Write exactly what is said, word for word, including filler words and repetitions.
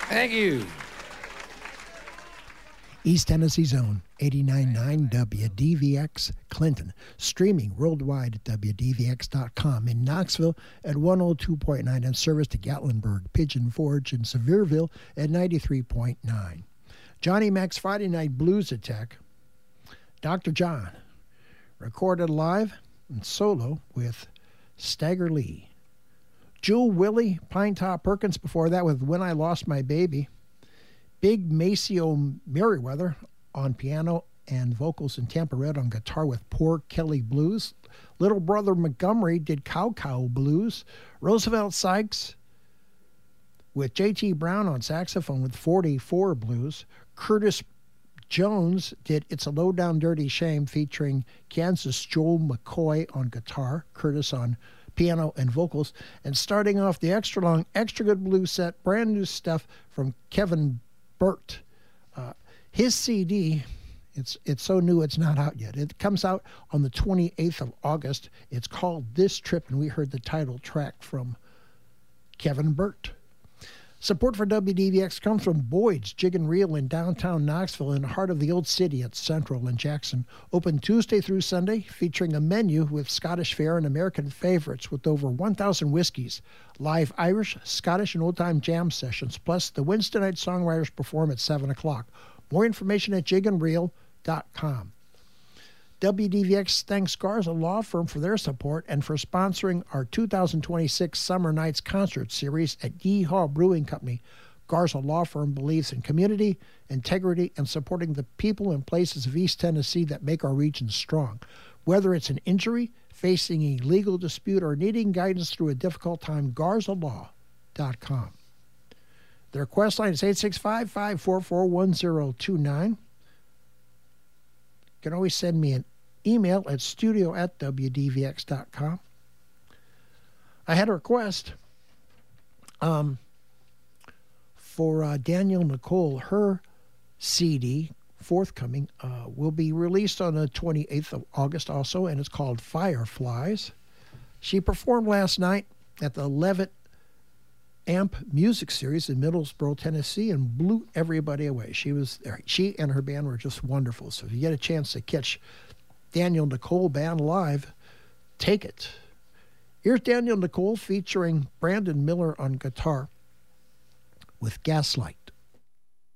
Thank you. East Tennessee's own eighty-nine point nine W D V X Clinton, streaming worldwide at W D V X dot com. In Knoxville at one oh two point nine, and service to Gatlinburg, Pigeon Forge, and Sevierville at ninety-three point nine. Johnny Mac's Friday Night Blues Attack. Doctor John, recorded live and solo with Stagger Lee. Jewel Willie, Pine Top Perkins before that with When I Lost My Baby. Big Maceo Merriweather on piano and vocals, and Tampa Red on guitar with Poor Kelly Blues. Little Brother Montgomery did Cow Cow Blues. Roosevelt Sykes with J T Brown on saxophone with forty-four Blues. Curtis Jones did It's a Low Down Dirty Shame featuring Kansas Joel McCoy on guitar, Curtis on piano and vocals. And starting off the extra long, extra good blues set, brand new stuff from Kevin Burt. Uh, his C D, it's it's so new it's not out yet. It comes out on the twenty-eighth of August. It's called This Trip, and we heard the title track from Kevin Burt. Support for W D V X comes from Boyd's Jig and Reel in downtown Knoxville, in the heart of the old city at Central and Jackson. Open Tuesday through Sunday, featuring a menu with Scottish fare and American favorites with over one thousand whiskeys, live Irish, Scottish, and old-time jam sessions, plus the Wednesday night songwriters perform at seven o'clock. More information at jig and reel dot com. W D V X thanks Garza Law Firm for their support and for sponsoring our two thousand twenty-six Summer Nights concert series at Yeehaw Brewing Company. Garza Law Firm believes in community, integrity, and supporting the people and places of East Tennessee that make our region strong. Whether it's an injury, facing a legal dispute, or needing guidance through a difficult time, garza law dot com. The request line is eight six five, five four four, one zero two nine. You can always send me an email at studio at W D V X dot com. I had a request um, for uh, Danielle Nicole. Her C D, forthcoming, uh, will be released on the twenty-eighth of August also, and it's called Fireflies. She performed last night at the Levitt Amp Music Series in Middlesboro, Tennessee, and blew everybody away. She was there. She and her band were just wonderful. So if you get a chance to catch Danielle Nicole Band live, take it. Here's Danielle Nicole featuring Brandon Miller on guitar with Gaslight.